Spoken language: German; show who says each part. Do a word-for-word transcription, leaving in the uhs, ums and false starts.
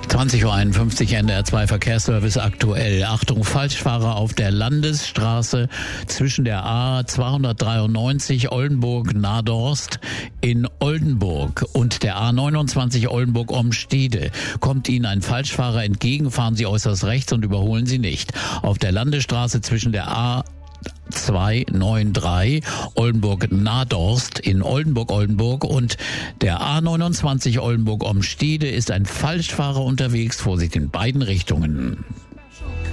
Speaker 1: zwanzig Uhr einundfünfzig, N D R zwei Verkehrsservice aktuell. Achtung, Falschfahrer auf der Landesstraße zwischen der A zweihundertdreiundneunzig Oldenburg-Nadorst in Oldenburg und der A neunundzwanzig Oldenburg-Omstede. Kommt Ihnen ein Falschfahrer entgegen, fahren Sie äußerst rechts und überholen Sie nicht. Auf der Landesstraße zwischen der A zweihundertdreiundneunzig Oldenburg-Nadorst in Oldenburg-Oldenburg und der A neunundzwanzig Oldenburg-Omstede ist ein Falschfahrer unterwegs. Vorsicht in beiden Richtungen.